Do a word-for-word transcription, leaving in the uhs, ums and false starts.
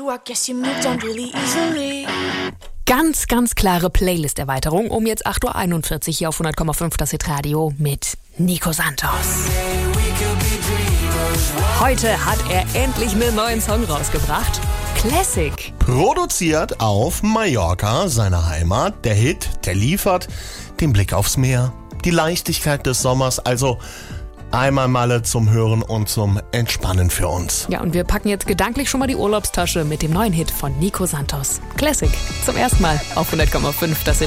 I guess you moved on really easily. Ganz, ganz klare Playlist-Erweiterung um jetzt acht Uhr einundvierzig hier auf hundert Komma fünf das Hitradio mit Nico Santos. Heute hat er endlich einen neuen Song rausgebracht. Classic. Produziert auf Mallorca, seiner Heimat. Der Hit, der liefert den Blick aufs Meer, die Leichtigkeit des Sommers, also einmal Malle zum Hören und zum Entspannen für uns. Ja, und wir packen jetzt gedanklich schon mal die Urlaubstasche mit dem neuen Hit von Nico Santos. Classic. Zum ersten Mal auf hundert Komma fünf das Hitradio.